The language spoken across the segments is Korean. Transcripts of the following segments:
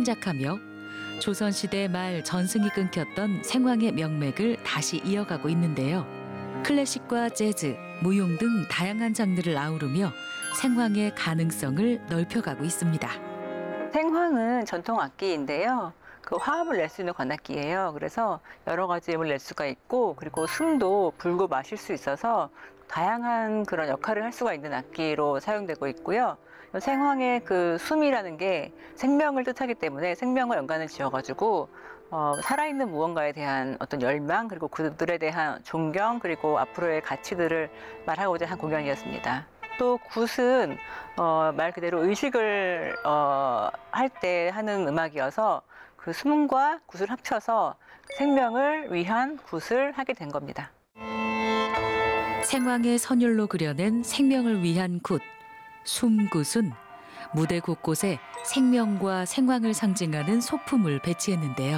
창작하며 조선시대 말 전승이 끊겼던 생황의 명맥을 다시 이어가고 있는데요. 클래식과 재즈, 무용 등 다양한 장르를 아우르며 생황의 가능성을 넓혀가고 있습니다. 생황은 전통 악기인데요. 그 화음을 낼 수 있는 관악기예요. 그래서 여러 가지 음을 낼 수가 있고, 그리고 숨도 불고 마실 수 있어서 다양한 그런 역할을 할 수가 있는 악기로 사용되고 있고요. 생황의 그 숨이라는 게 생명을 뜻하기 때문에 생명과 연관을 지어가지고 살아있는 무언가에 대한 어떤 열망, 그리고 그들에 대한 존경, 그리고 앞으로의 가치들을 말하고자 한 공연이었습니다. 또 굿은 말 그대로 의식을 할 때 하는 음악이어서 그 숨과 굿을 합쳐서 생명을 위한 굿을 하게 된 겁니다. 생황의 선율로 그려낸 생명을 위한 굿, 숨굿은 무대 곳곳에 생명과 생황을 상징하는 소품을 배치했는데요.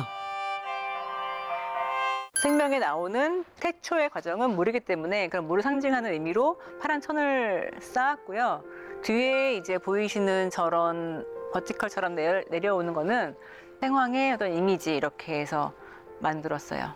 생명에 나오는 태초의 과정은 물이기 때문에 그런 물을 상징하는 의미로 파란 천을 쌓았고요. 뒤에 이제 보이시는 저런 버티컬처럼 내려오는 거는 생황의 어떤 이미지 이렇게 해서 만들었어요.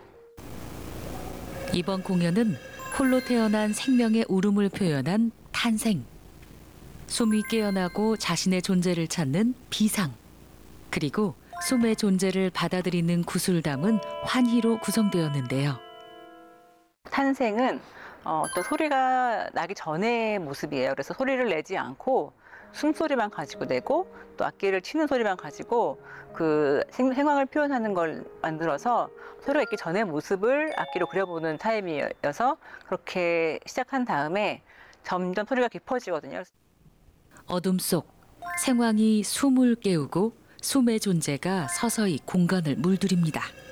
이번 공연은 홀로 태어난 생명의 울음을 표현한 탄생, 숨이 깨어나고 자신의 존재를 찾는 비상, 그리고 숨의 존재를 받아들이는 굿을 담은 환희로 구성되었는데요. 탄생은 어떤 소리가 나기 전의 모습이에요. 그래서 소리를 내지 않고 숨소리만 가지고 내고 또 악기를 치는 소리만 가지고 그 생황을 표현하는 걸 만들어서 소리가 있기 전의 모습을 악기로 그려보는 타임이어서 그렇게 시작한 다음에 점점 소리가 깊어지거든요. 어둠 속 생황이 숨을 깨우고 숨의 존재가 서서히 공간을 물들입니다.